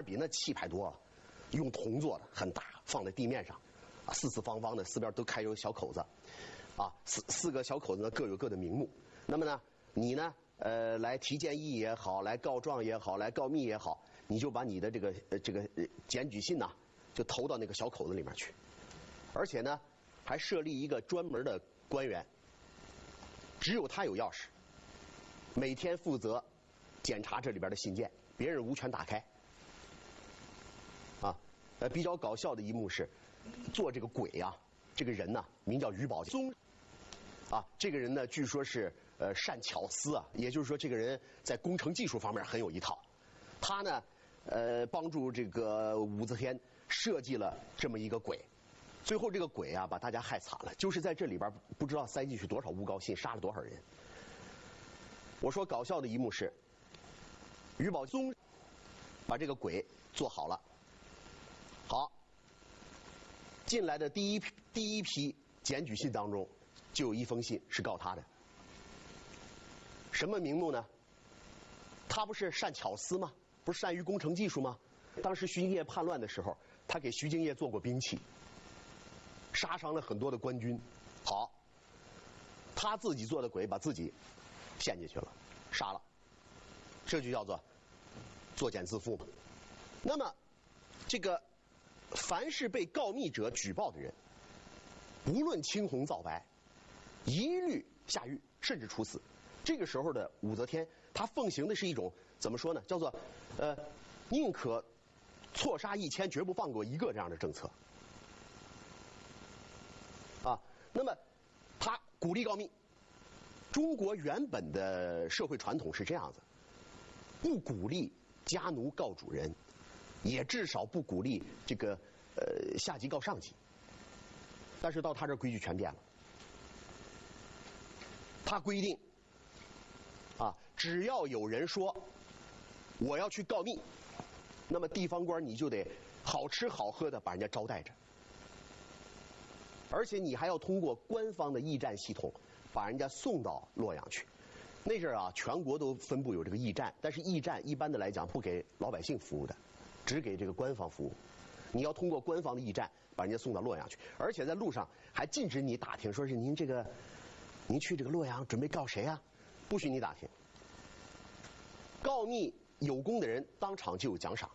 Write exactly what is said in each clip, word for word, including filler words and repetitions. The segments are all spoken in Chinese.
比那气派多了，用铜做的，很大，放在地面上，啊，四四方方的，四边都开有小口子，啊，四四个小口子呢各有各的名目。那么呢，你呢，呃，来提建议也好，来告状也好，来告密也好，你就把你的这个呃这个呃检举信呐，就投到那个小口子里面去，而且呢，还设立一个专门的官员，只有他有钥匙，每天负责检查这里边的信件，别人无权打开。啊，呃，比较搞笑的一幕是，做这个鬼啊，这个人呢、啊，名叫于宝宗。啊，这个人呢，据说是呃善巧思啊，也就是说，这个人在工程技术方面很有一套。他呢，呃，帮助这个武则天设计了这么一个鬼，最后这个鬼啊，把大家害惨了，就是在这里边不知道塞进去多少诬告信，杀了多少人。我说搞笑的一幕是，于宝宗把这个鬼做好了，好，进来的第一批第一批检举信当中。就有一封信是告他的，什么名目呢？他不是善巧思吗？不是善于工程技术吗？当时徐敬业叛乱的时候，他给徐敬业做过兵器，杀伤了很多的官军。好，他自己做的鬼把自己陷进去了，杀了，这就叫做作茧自缚嘛。那么，这个凡是被告密者举报的人，无论青红皂白，一律下狱，甚至处死。这个时候的武则天，她奉行的是一种怎么说呢？叫做呃，宁可错杀一千，绝不放过一个这样的政策。啊，那么她鼓励告密。中国原本的社会传统是这样子，不鼓励家奴告主人，也至少不鼓励这个呃下级告上级。但是到他这规矩全变了。他规定，啊，只要有人说我要去告密，那么地方官你就得好吃好喝的把人家招待着，而且你还要通过官方的驿站系统把人家送到洛阳去。那阵儿啊，全国都分布有这个驿站，但是驿站一般的来讲不给老百姓服务的，只给这个官方服务。你要通过官方的驿站把人家送到洛阳去，而且在路上还禁止你打听，说是您这个。您去这个洛阳准备告谁啊？不许你打听。告密有功的人当场就有奖赏。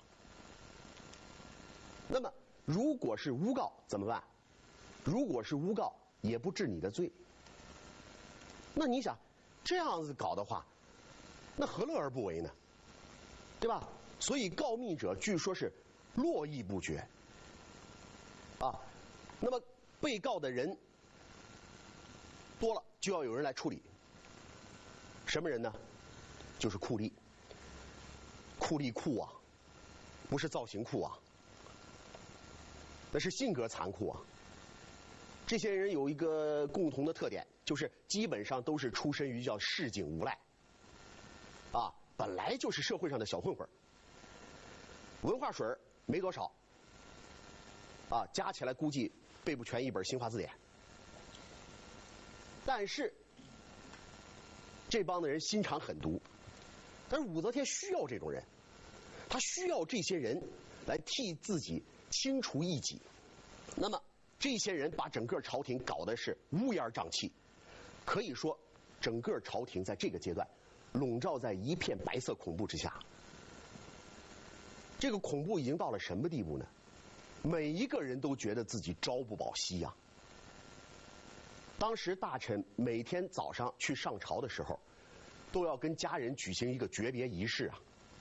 那么如果是诬告怎么办？如果是诬告也不治你的罪。那你想这样子搞的话，那何乐而不为呢？对吧？所以告密者据说是络绎不绝。啊，那么被告的人多了，就要有人来处理。什么人呢？就是酷吏。酷吏酷啊，不是造型酷啊，那是性格残酷啊。这些人有一个共同的特点，就是基本上都是出身于叫市井无赖，啊，本来就是社会上的小混混，文化水没多少，啊，加起来估计背不全一本新华字典。但是这帮的人心肠狠毒，但是武则天需要这种人，她需要这些人来替自己清除异己。那么这些人把整个朝廷搞的是乌烟瘴气，可以说整个朝廷在这个阶段笼罩在一片白色恐怖之下。这个恐怖已经到了什么地步呢？每一个人都觉得自己朝不保夕呀、啊。当时大臣每天早上去上朝的时候，都要跟家人举行一个诀别仪式啊。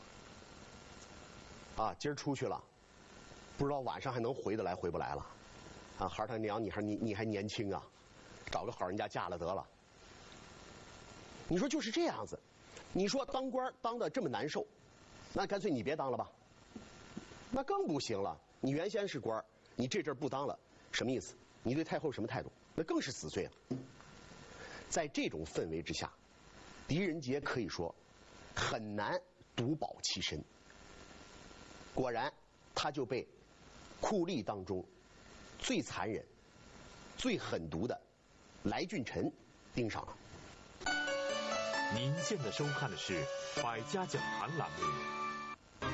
啊，今儿出去了，不知道晚上还能回得来回不来了。啊，孩儿他娘，你还你你还年轻啊，找个好人家嫁了得了。你说就是这样子，你说当官当得这么难受，那干脆你别当了吧。那更不行了，你原先是官，你这阵不当了，什么意思？你对太后什么态度？那更是死罪了。在这种氛围之下，狄仁杰可以说很难独保其身。果然，他就被酷吏当中最残忍、最狠毒的来俊臣盯上了。 您现在收看的是《百家讲坛》栏目。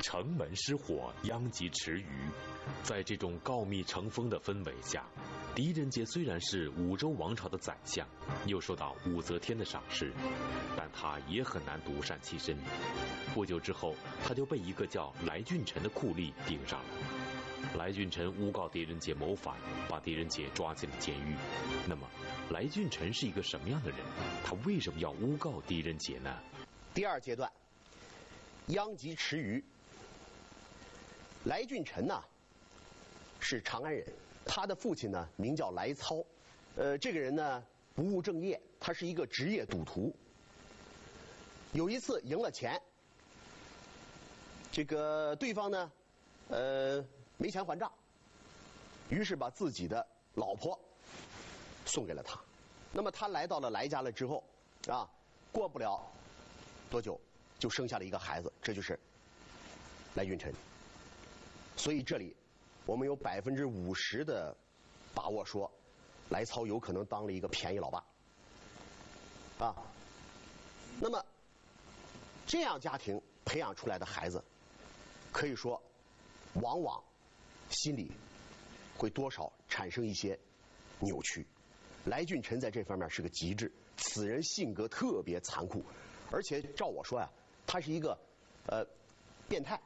城门失火，殃及池鱼。在这种告密成风的氛围下，狄仁杰虽然是武周王朝的宰相，又受到武则天的赏识，但他也很难独善其身。不久之后，他就被一个叫来俊臣的酷吏盯上了。来俊臣诬告狄仁杰谋反，把狄仁杰抓进了监狱。那么，来俊臣是一个什么样的人？他为什么要诬告狄仁杰呢？ 第二阶段，殃及池鱼。来俊臣呢是长安人，他的父亲呢名叫来操，呃，这个人呢不务正业，他是一个职业赌徒。有一次赢了钱，这个对方呢，呃，没钱还账，于是把自己的老婆送给了他。那么他来到了来家了之后，啊，过不了多久就生下了一个孩子，这就是来俊臣。所以这里我们有百分之五十的把握说，来操有可能当了一个便宜老爸。啊，那么这样家庭培养出来的孩子，可以说往往心里会多少产生一些扭曲。来俊臣在这方面是个极致，此人性格特别残酷，而且照我说呀，他是一个呃变态，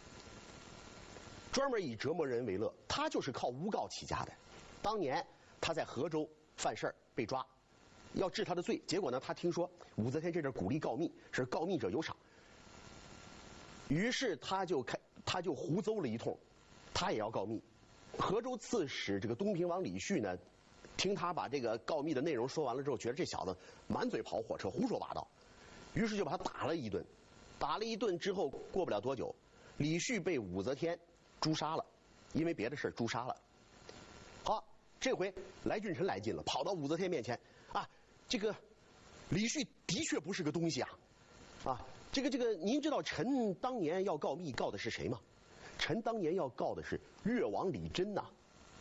专门以折磨人为乐。他就是靠诬告起家的。当年他在河州犯事儿被抓，要治他的罪，结果呢，他听说武则天这阵鼓励告密，是告密者有赏，于是他就开他就胡诌了一通，他也要告密。河州刺史这个东平王李旭呢，听他把这个告密的内容说完了之后，觉得这小子满嘴跑火车，胡说八道，于是就把他打了一顿。打了一顿之后，过不了多久，李旭被武则天诛杀了，因为别的事诛杀了。好，这回来俊臣来劲了，跑到武则天面前啊，这个李旭的确不是个东西啊，啊，这个这个，您知道臣当年要告密告的是谁吗？臣当年要告的是越王李真呐、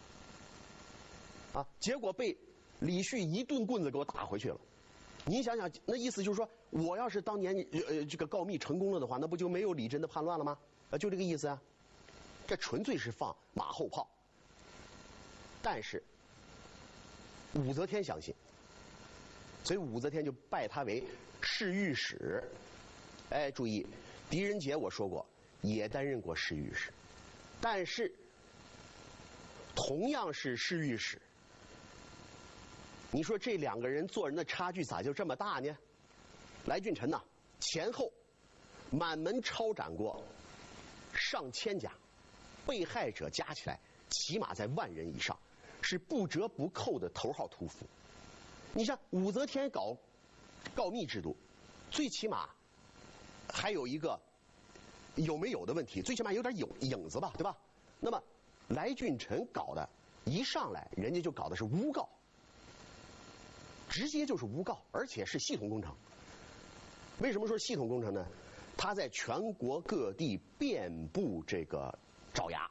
啊，啊，结果被李旭一顿棍子给我打回去了。您想想，那意思就是说，我要是当年呃这个告密成功了的话，那不就没有李真的叛乱了吗？啊，就这个意思啊。这纯粹是放马后炮。但是武则天相信，所以武则天就拜他为侍御史。哎，注意，狄仁杰我说过也担任过侍御史，但是同样是侍御史，你说这两个人做人的差距咋就这么大呢？来俊臣呐，前后满门抄斩过上千家，被害者加起来起码在万人以上，是不折不扣的头号屠夫。你像武则天搞告密制度，最起码还有一个有没有的问题，最起码有点影影子吧，对吧？那么来俊臣搞的一上来，人家就搞的是诬告，直接就是诬告，而且是系统工程。为什么说系统工程呢？他在全国各地遍布这个爪牙，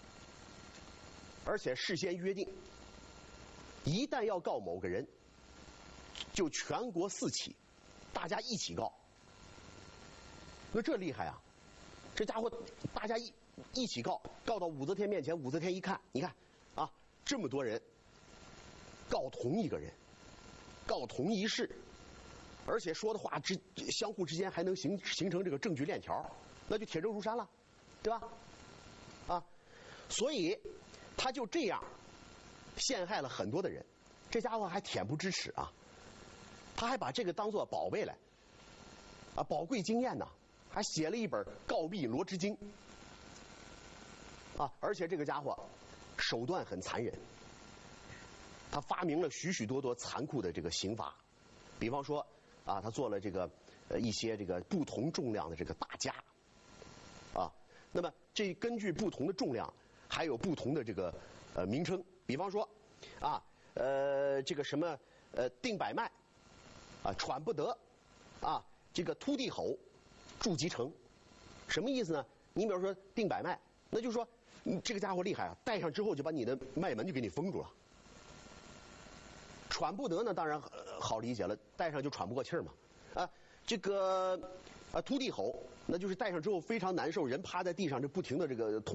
而且事先约定，一旦要告某个人，就全国四起，大家一起告。那这厉害啊！这家伙大家一一起告，告到武则天面前，武则天一看，你看啊，这么多人告同一个人，告同一事，而且说的话之相互之间还能形形成这个证据链条，那就铁证如山了，对吧？啊，所以他就这样陷害了很多的人。这家伙还恬不知耻啊！他还把这个当作宝贝来啊，宝贵经验呢，还写了一本《告密罗织经》啊，而且这个家伙手段很残忍，他发明了许许多多残酷的这个刑罚，比方说啊，他做了这个呃一些这个不同重量的这个大枷啊，那么这根据不同的重量，还有不同的这个呃名称，比方说啊呃这个什么呃定百脉啊喘不得啊这个突地吼筑集成，什么意思呢？你比如说定百脉，那就是说你这个家伙厉害啊，戴上之后就把你的脉门就给你封住了。喘不得呢，当然、呃、好理解了，戴上就喘不过气儿嘛。啊，这个啊突地吼那就是戴上之后非常难受，人趴在地上就不停的这个痛。